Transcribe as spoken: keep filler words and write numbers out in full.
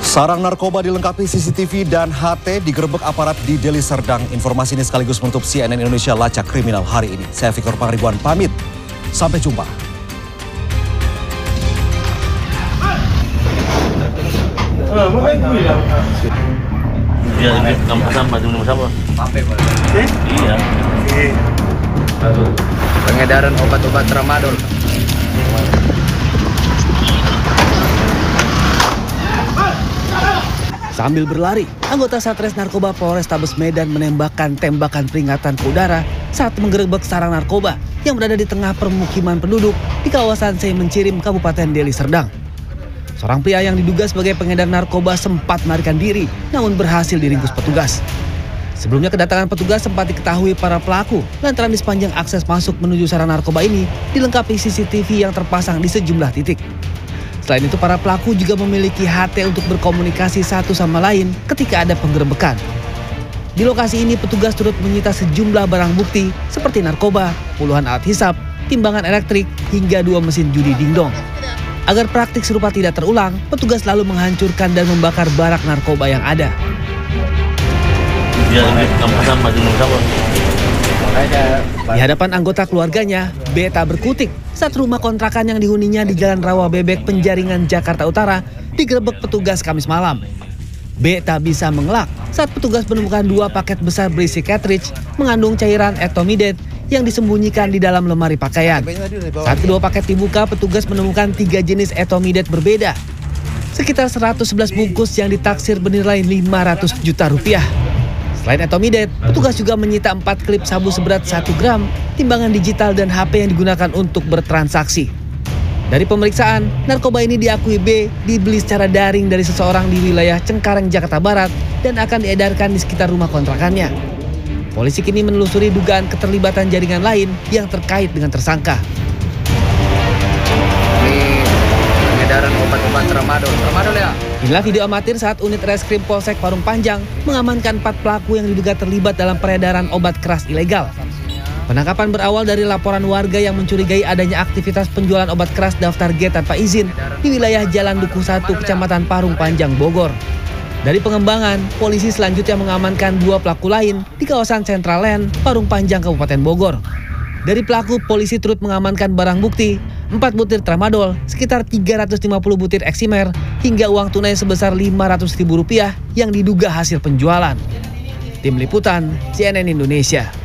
Sarang narkoba dilengkapi C C T V dan H T digerebek aparat di Deli Serdang. Informasi ini sekaligus menutup C N N Indonesia Lacak Kriminal hari ini. Saya Victor Pangribuan pamit. Sampai jumpa. Iya, ini kampus sama, jumlah sama. Iya. Pengedaran obat-obat tramadol. Sambil berlari, anggota Satres Narkoba Polrestabes Medan menembakkan tembakan peringatan ke udara saat menggerebek sarang narkoba yang berada di tengah permukiman penduduk di kawasan Semencirim, Kabupaten Deli Serdang. Seorang pria yang diduga sebagai pengedar narkoba sempat melarikan diri, namun berhasil diringkus petugas. Sebelumnya kedatangan petugas sempat diketahui para pelaku lantaran di sepanjang akses masuk menuju sarang narkoba ini dilengkapi C C T V yang terpasang di sejumlah titik. Selain itu, para pelaku juga memiliki H T untuk berkomunikasi satu sama lain ketika ada penggerebekan. Di lokasi ini, petugas turut menyita sejumlah barang bukti seperti narkoba, puluhan alat hisap, timbangan elektrik, hingga dua mesin judi dingdong. Agar praktik serupa tidak terulang, petugas lalu menghancurkan dan membakar barak narkoba yang ada. Iya, ini kampus sama, jumlah sama. Di hadapan anggota keluarganya, B tak berkutik saat rumah kontrakan yang dihuninya di Jalan Rawa Bebek, Penjaringan, Jakarta Utara digerebek petugas Kamis malam. B tak bisa mengelak saat petugas menemukan dua paket besar berisi cartridge mengandung cairan etomidate yang disembunyikan di dalam lemari pakaian. Saat kedua paket dibuka, petugas menemukan tiga jenis etomidate berbeda. Sekitar seratus sebelas bungkus yang ditaksir bernilai lima ratus juta rupiah. Selain etomidate, petugas juga menyita empat klip sabu seberat satu gram, timbangan digital dan H P yang digunakan untuk bertransaksi. Dari pemeriksaan, narkoba ini diakui B dibeli secara daring dari seseorang di wilayah Cengkareng, Jakarta Barat dan akan diedarkan di sekitar rumah kontrakannya. Polisi kini menelusuri dugaan keterlibatan jaringan lain yang terkait dengan tersangka. Ini pengedaran obat-obat tramadol. Tramadol ya? Inilah video amatir saat unit reskrim Polsek Parung Panjang mengamankan empat pelaku yang diduga terlibat dalam peredaran obat keras ilegal. Penangkapan berawal dari laporan warga yang mencurigai adanya aktivitas penjualan obat keras daftar G tanpa izin di wilayah Jalan Dukuh satu, Kecamatan Parung Panjang, Bogor. Dari pengembangan, polisi selanjutnya mengamankan dua pelaku lain di kawasan Central Land, Parung Panjang, Kabupaten Bogor. Dari pelaku, polisi turut mengamankan barang bukti, empat butir tramadol, sekitar tiga ratus lima puluh butir eksimer, hingga uang tunai sebesar lima ratus ribu rupiah yang diduga hasil penjualan. Tim Liputan C N N Indonesia.